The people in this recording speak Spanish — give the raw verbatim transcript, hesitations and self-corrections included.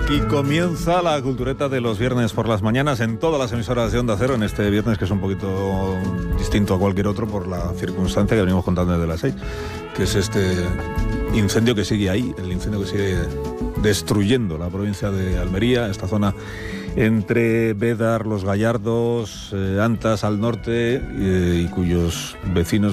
Aquí comienza la cultureta de los viernes por las mañanas en todas las emisoras de Onda Cero, en este viernes que es un poquito distinto a cualquier otro por la circunstancia que venimos contando desde las seis, que es este incendio que sigue ahí, el incendio que sigue destruyendo la provincia de Almería, esta zona entre Bédar, Los Gallardos, eh, Antas al norte, eh, y cuyos vecinos